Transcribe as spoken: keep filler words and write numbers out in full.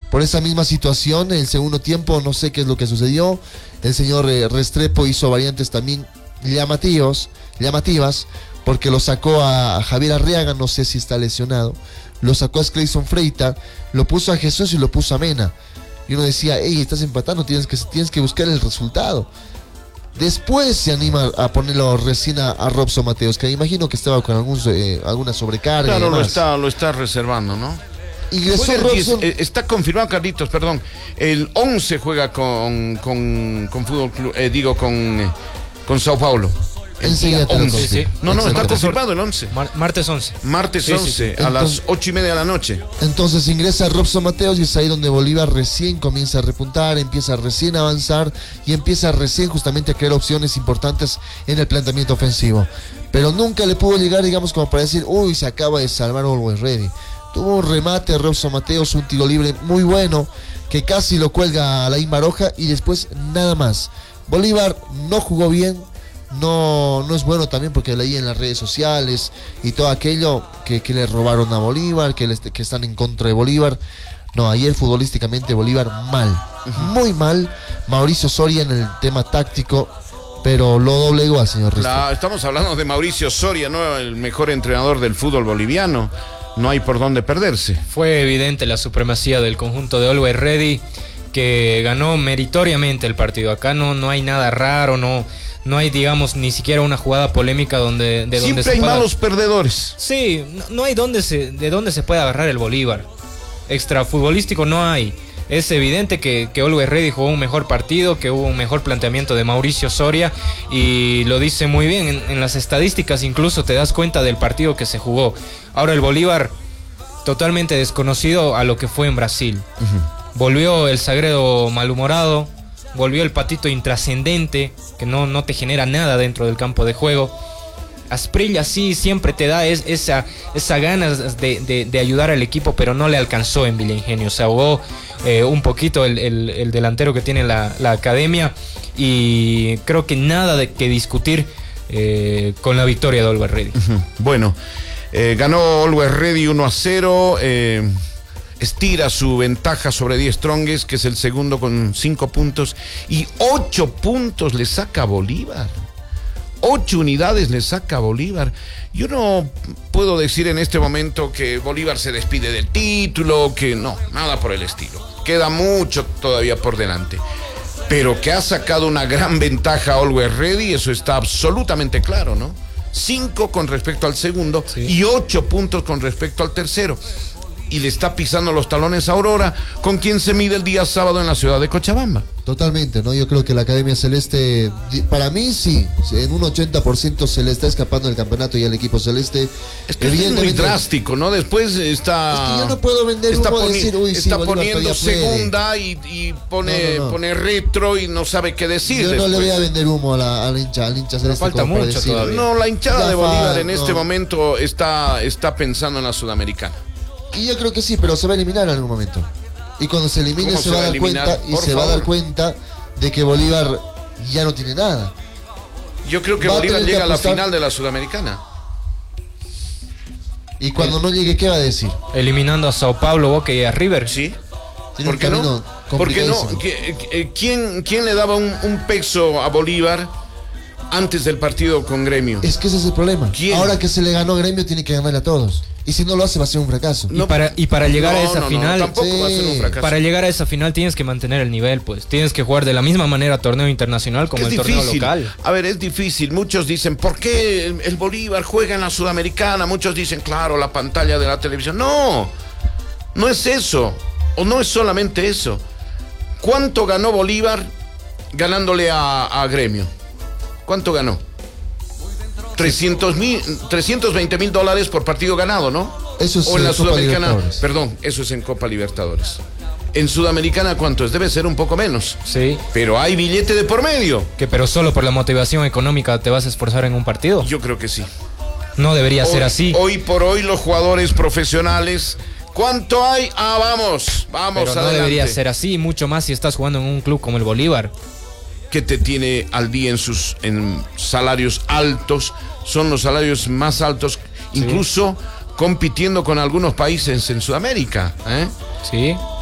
por esa misma situación. El segundo tiempo, no sé qué es lo que sucedió. El señor eh, Restrepo hizo variantes también llamativos, llamativas, porque lo sacó a, a Javier Arriaga, no sé si está lesionado. Lo sacó a Clayson Freita, lo puso a Jesús y lo puso a Mena. Y uno decía, hey, estás empatando, tienes que, tienes que buscar el resultado. Después se anima a ponerlo recién a, a Robson Mateos, que imagino que estaba con algún, eh, alguna sobrecarga. Claro, lo está, lo está reservando, ¿no? Ingresó Robson. diez, está confirmado, Carlitos, perdón. El once juega con, con, con Fútbol Club, eh, digo, con, con Sao Paulo. Enseguida te lo once. confirmo. Sí, sí. No, no, está confirmado el once. Mar martes once. Martes sí, once, sí, sí. a Entonces, las ocho y media de la noche. Entonces ingresa Robson Mateos y es ahí donde Bolívar recién comienza a repuntar, empieza recién a avanzar y empieza recién justamente a crear opciones importantes en el planteamiento ofensivo. Pero nunca le pudo llegar, digamos, como para decir, uy, se acaba de salvar Always Ready. Tuvo un remate Robson Mateos, un tiro libre muy bueno, que casi lo cuelga a Alain Baroja y después nada más. Bolívar no jugó bien. No, no es bueno también porque leí en las redes sociales y todo aquello que, que le robaron a Bolívar, que, le, que están en contra de Bolívar. No, ayer futbolísticamente Bolívar mal, uh-huh. muy mal. Mauricio Soria en el tema táctico, pero lo doblegó al señor Restrepo. Estamos hablando de Mauricio Soria, ¿no? El mejor entrenador del fútbol boliviano. No hay por dónde perderse. Fue evidente la supremacía del conjunto de Always Ready, que ganó meritoriamente el partido. Acá no, no hay nada raro, no... No hay, digamos, ni siquiera una jugada polémica donde... De Siempre donde se hay pueda... malos perdedores. Sí, no, no hay donde se, de dónde se puede agarrar el Bolívar. Extrafutbolístico no hay. Es evidente que, que Always Ready jugó un mejor partido, que hubo un mejor planteamiento de Mauricio Soria, y lo dice muy bien. En, en las estadísticas incluso te das cuenta del partido que se jugó. Ahora el Bolívar, totalmente desconocido a lo que fue en Brasil. Uh-huh. Volvió el Sagredo malhumorado. Volvió el Patito intrascendente, que no, no te genera nada dentro del campo de juego. Asprilla sí siempre te da es, esa, esa ganas de, de, de ayudar al equipo, pero no le alcanzó en Villa Ingenio. Se ahogó eh, un poquito el, el, el delantero que tiene la, la academia, y creo que nada de que discutir eh, con la victoria de Always Ready. Uh-huh. Bueno, eh, ganó Always Ready uno a cero. Eh... Estira su ventaja sobre Die Strongest, que es el segundo con cinco puntos. Y ocho puntos le saca a Bolívar. Ocho unidades le saca a Bolívar. Yo no puedo decir en este momento que Bolívar se despide del título, que no, nada por el estilo. Queda mucho todavía por delante. Pero que ha sacado una gran ventaja a Always Ready, eso está absolutamente claro, ¿no? Cinco con respecto al segundo, sí, y ocho puntos con respecto al tercero. Y le está pisando los talones a Aurora, con quien se mide el día sábado en la ciudad de Cochabamba. Totalmente, ¿no? Yo creo que la Academia Celeste, para mí sí, en un ochenta por ciento se le está escapando el campeonato y al equipo celeste. Es que es muy drástico, ¿no? Después está... Es que yo no puedo vender está humo poni- decir, uy, está sí, poniendo segunda y, y pone, no, no, no. pone retro y no sabe qué decir. Yo después. no le voy a vender humo a la, a la hincha, al hincha celeste. Falta mucho todavía. No, la hinchada ya de Bolívar fa, en no. este momento está, está pensando en la Sudamericana. Y yo creo que sí, pero se va a eliminar en algún momento. Y cuando se elimine se, se va a dar cuenta y se favor. va a dar cuenta de que Bolívar ya no tiene nada. Yo creo que va Bolívar a llega a la apostar... final de la Sudamericana. Y cuando no llegue, ¿qué va a decir? Eliminando a Sao Paulo, Boca y a River. Sí. Tiene ¿Por qué no? Porque no. ¿Quién, ¿Quién le daba un, un peso a Bolívar antes del partido con Gremio? Es que ese es el problema. ¿Quién? Ahora que se le ganó a Gremio, tiene que ganarle a todos. Y si no lo hace, va a ser un fracaso. Y para, y para llegar no, a esa no, final, no, tampoco sí. va a ser un fracaso. Para llegar a esa final tienes que mantener el nivel, pues. Tienes que jugar de la misma manera torneo internacional como es el difícil. torneo local. A ver, es difícil. Muchos dicen, ¿por qué el, el Bolívar juega en la Sudamericana? Muchos dicen, claro, la pantalla de la televisión. No, no es eso. O no es solamente eso. ¿Cuánto ganó Bolívar ganándole a, a Gremio? ¿Cuánto ganó? trescientos veinte mil dólares por partido ganado, ¿no? Eso es o en la Copa Sudamericana, Libertadores. Perdón, eso es en Copa Libertadores. En Sudamericana, ¿cuánto es? Debe ser un poco menos. Sí. Pero hay billete de por medio. Que pero solo por la motivación económica te vas a esforzar en un partido. Yo creo que sí. No debería hoy, ser así. Hoy por hoy los jugadores profesionales, ¿cuánto hay? Ah, vamos, vamos, pero no adelante. debería ser así, mucho más si estás jugando en un club como el Bolívar. Que te tiene al día en sus en salarios altos, son los salarios más altos, sí, incluso compitiendo con algunos países en Sudamérica, ¿eh? Sí.